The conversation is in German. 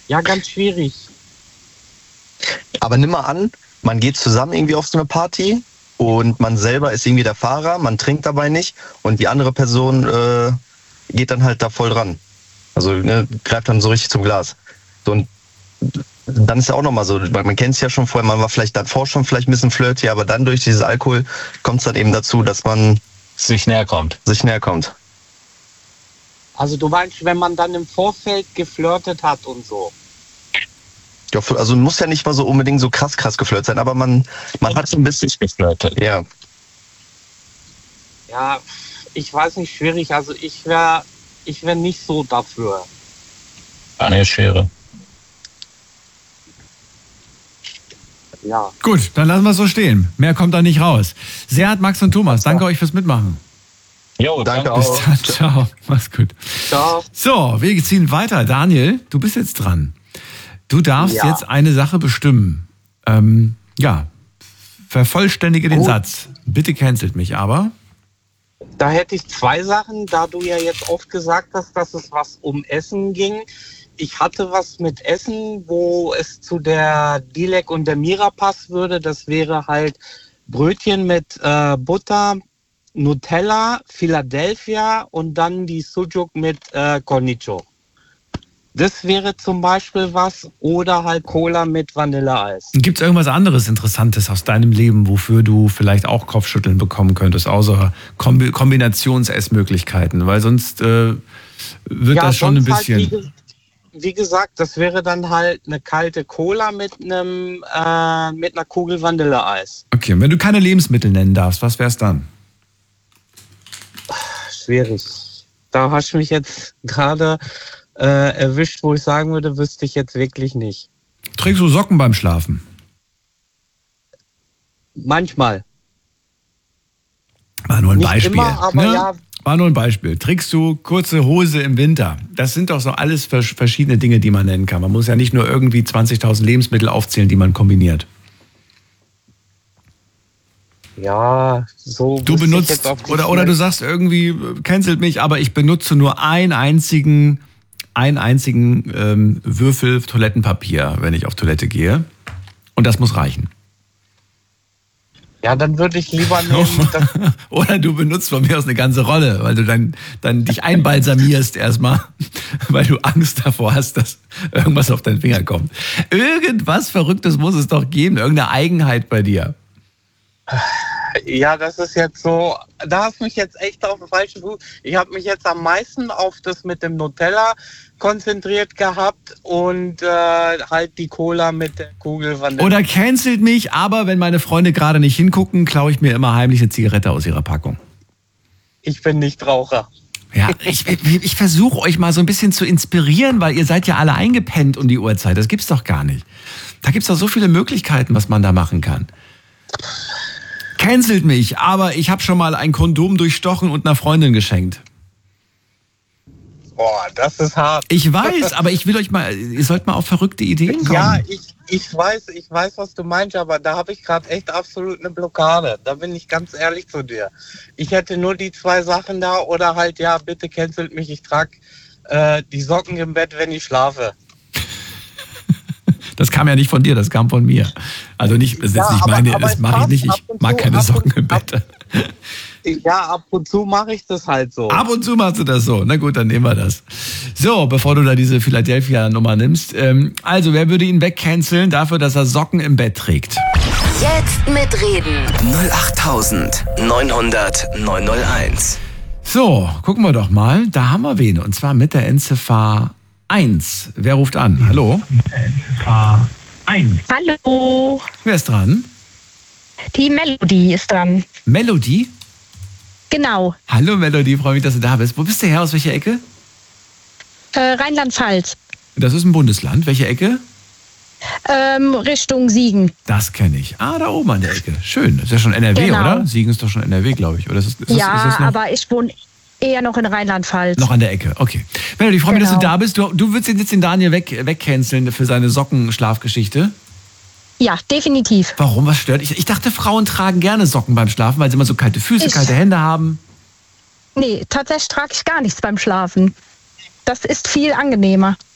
Ja, ganz schwierig. Aber nimm mal an, man geht zusammen irgendwie auf so eine Party und man selber ist irgendwie der Fahrer, man trinkt dabei nicht und die andere Person geht dann halt da voll dran. Also greift dann so richtig zum Glas. So, und dann ist ja auch nochmal so, man kennt es ja schon vorher, man war vielleicht davor schon vielleicht ein bisschen flirty, aber dann durch dieses Alkohol kommt es dann eben dazu, dass man sich näher kommt. Also du meinst, wenn man dann im Vorfeld geflirtet hat und so. Ja, also muss ja nicht mal so unbedingt so krass geflirtet sein, aber man hat so ein bisschen geflirtet. Ja. Ja, ich weiß nicht, schwierig. Also ich wär nicht so dafür. Eine Schere. Ja. Gut, dann lassen wir es so stehen. Mehr kommt da nicht raus. Serhat, Max und Thomas, danke euch fürs Mitmachen. Jo, danke Bis auch. dann, ciao. Mach's gut. Ciao. So, wir ziehen weiter. Daniel, du bist jetzt dran. Du darfst jetzt eine Sache bestimmen. Vervollständige den Satz. Bitte cancelt mich aber. Da hätte ich zwei Sachen, da du ja jetzt oft gesagt hast, dass es was um Essen ging. Ich hatte was mit Essen, wo es zu der Dilek und der Mira passen würde. Das wäre halt Brötchen mit Butter, Nutella, Philadelphia und dann die Sujuk mit Cornicho. Das wäre zum Beispiel was. Oder halt Cola mit Vanilleeis. Gibt es irgendwas anderes Interessantes aus deinem Leben, wofür du vielleicht auch Kopfschütteln bekommen könntest, außer Kombinationsessmöglichkeiten? Weil sonst wird das schon ein bisschen... Halt wie gesagt, das wäre dann halt eine kalte Cola mit einer Kugel Vanilleeis. Okay, und wenn du keine Lebensmittel nennen darfst, was wär's dann? Schwierig. Da hast du mich jetzt gerade erwischt, wo ich sagen würde, wüsste ich jetzt wirklich nicht. Trägst du Socken beim Schlafen? Manchmal. War nur ein Nicht Beispiel. immer, aber ja. War nur ein Beispiel. Trägst du kurze Hose im Winter? Das sind doch so alles verschiedene Dinge, die man nennen kann. Man muss ja nicht nur irgendwie 20.000 Lebensmittel aufzählen, die man kombiniert. Ja, so. Du benutzt, oder du sagst irgendwie, cancelt mich, aber ich benutze nur einen einzigen Würfel Toilettenpapier, wenn ich auf Toilette gehe. Und das muss reichen. Ja, dann würde ich lieber nehmen. Oder du benutzt von mir aus eine ganze Rolle, weil du dann dich einbalsamierst erstmal, weil du Angst davor hast, dass irgendwas auf deinen Finger kommt. Irgendwas Verrücktes muss es doch geben, irgendeine Eigenheit bei dir. Ja, das ist jetzt so, da hast du mich jetzt echt auf den falschen Fuß. Ich habe mich jetzt am meisten auf das mit dem Nutella konzentriert gehabt und halt die Cola mit der Kugel Vanille. Oder cancelt mich, aber wenn meine Freunde gerade nicht hingucken, klaue ich mir immer heimlich eine Zigarette aus ihrer Packung. Ich bin nicht Raucher. Ja, ich versuche euch mal so ein bisschen zu inspirieren, weil ihr seid ja alle eingepennt um die Uhrzeit. Das gibt's doch gar nicht. Da gibt's doch so viele Möglichkeiten, was man da machen kann. Cancelt mich, aber ich habe schon mal ein Kondom durchstochen und einer Freundin geschenkt. Boah, das ist hart. Ich weiß, aber ich will euch mal, ihr sollt mal auf verrückte Ideen kommen. Ja, ich weiß, was du meinst, aber da habe ich gerade echt absolut eine Blockade. Da bin ich ganz ehrlich zu dir. Ich hätte nur die zwei Sachen da oder halt, ja, bitte cancelt mich, ich trage die Socken im Bett, wenn ich schlafe. Das kam ja nicht von dir, das kam von mir. Also nicht, das mache ich nicht, ich mag keine Socken im Bett. Ja, ab und zu mache ich das halt so. Ab und zu machst du das so. Na gut, dann nehmen wir das. So, bevor du da diese Philadelphia-Nummer nimmst. Also, wer würde ihn wegcanceln dafür, dass er Socken im Bett trägt? Jetzt mitreden. 08900 901. So, gucken wir doch mal. Da haben wir wen. Und zwar mit der Endziffer 1. Wer ruft an? Hallo? Endziffer 1. Hallo. Wer ist dran? Die Melodie ist dran. Melodie? Genau. Hallo Melodie, freue mich, dass du da bist. Wo bist du her? Aus welcher Ecke? Rheinland-Pfalz. Das ist ein Bundesland. Welche Ecke? Richtung Siegen. Das kenne ich. Ah, da oben an der Ecke. Schön. Das ist ja schon NRW, Genau. oder? Siegen ist doch schon NRW, glaube ich. Oder ist das noch? Aber ich wohne eher noch in Rheinland-Pfalz. Noch an der Ecke, okay. Melodie, ich freue mich, dass du Genau. da bist. Du würdest jetzt den Daniel wegcanceln für seine Sockenschlafgeschichte. Ja, definitiv. Warum? Was stört? Ich dachte, Frauen tragen gerne Socken beim Schlafen, weil sie immer so kalte Füße, kalte Hände haben. Nee, tatsächlich trage ich gar nichts beim Schlafen. Das ist viel angenehmer.